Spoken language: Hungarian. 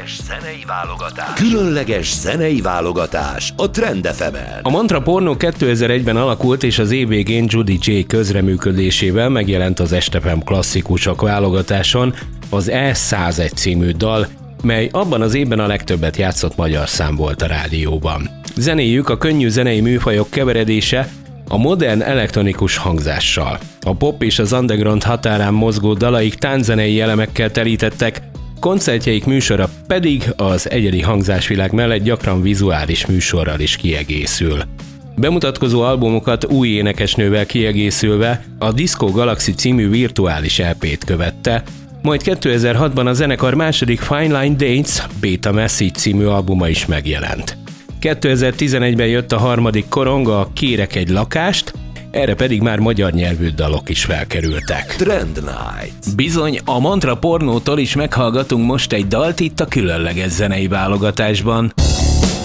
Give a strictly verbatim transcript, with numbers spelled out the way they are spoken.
Különleges zenei válogatás. Különleges zenei válogatás a Trend ef emen. A Mantra Pornó kétezer-egyben alakult, és az év végén Judy J közreműködésével megjelent az Estepem klasszikusok válogatáson az E száz egy című dal, mely abban az évben a legtöbbet játszott magyar szám volt a rádióban. Zenéjük a könnyű zenei műfajok keveredése a modern elektronikus hangzással. A pop és az underground határán mozgó dalaik tánczenei elemekkel telítettek, koncertjeik műsora pedig az egyedi hangzásvilág mellett gyakran vizuális műsorral is kiegészül. Bemutatkozó albumokat új énekesnővel kiegészülve a Disco Galaxy című virtuális é pét követte, majd kétezer-hatban a zenekar második Fine Line Dates Beta Message című albuma is megjelent. kétezer-tizenegyben jött a harmadik korong, a Kérek egy lakást, erre pedig már magyar nyelvű dalok is felkerültek. Trend Night. Bizony, a Mantra Pornótól is meghallgatunk most egy dalt itt a különleges zenei válogatásban.